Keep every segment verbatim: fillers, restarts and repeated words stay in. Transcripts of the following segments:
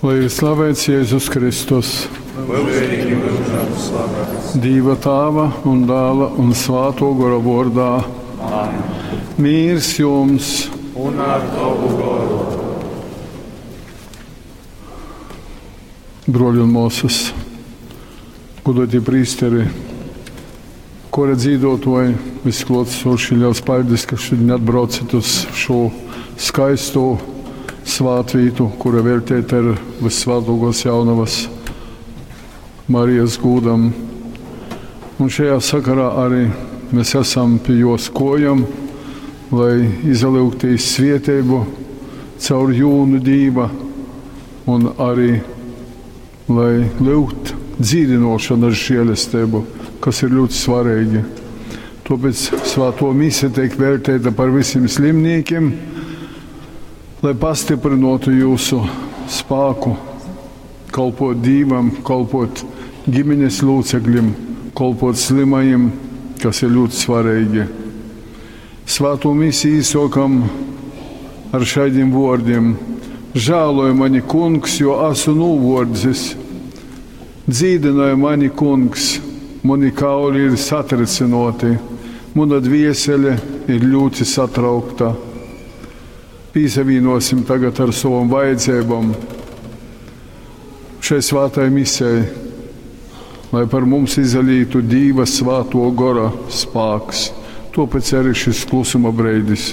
Lai ir slavēts Jēzus Kristus, Dieva Tēva un Dēla un Svēto Gara vārdā. Mīrs jums un ar tavu garu. Broļi un mūsas, godātie prīsteri, kora dzīvotāji, visklātsoši liels paldies, ka šodien atbraucat uz šo skaisto svētvītu, kura veltīta ir Visvētākās jaunavas Marijas gūdam. Un šajā sakarā arī mēs esam pie jos kojam, lai izlūgtīs svētību caur jūnu Dīva un arī lai lūgt dzīvinošanas žēlastību, kas ir ļoti svarīgi. Tāpēc svēto misija tiek veltīta par visiem slimniekiem, lai pastiprinātu jūsu spēku, kalpot Dīvam, kalpot ģimenes locekļiem, kalpot slimajiem, kas ir ļoti svarīgi. Svēto misiju izsākam ar šādiem vārdiem: žēloja mani kungs, jo esmu novordzis. Dzīdināja mani kungs, mani kauli ir satricināti, mana dviesele ir ļoti satraukta. Pīsavienosim tagad ar savam vajadzībām šai svētai misijai, lai par mums izalītu Dieva Svēto Gara spēks. Tāpēc arī šis klusuma breidis.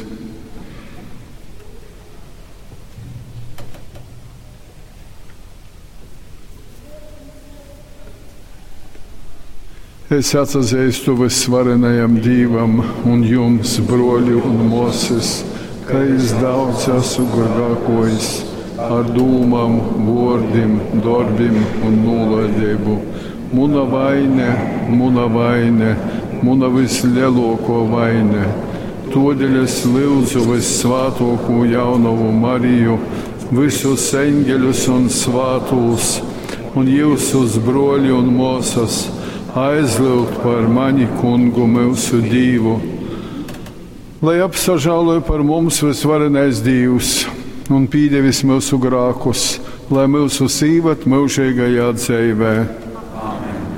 Es atzīstu visvarenajam Dievam un jums, broļi un māsas, ka es daudz esmu grēkojis ar dūmām, vārdiem, darbiem un nolaidību. Mana vaine, mana vaine, mana vislielākā vaine. Tādēļ es lūdzu Visvētāko jaunavu Mariju, visus eņģeļus un svētos, un jūsus broļi un māsas, aizlūgt par mani kungu mūsu Dievu, lai apsažāloja par mums visvarenais Dievs un pīdevis mūsu grēkus, lai mūsu sīvat mūžīgajā dzīvē.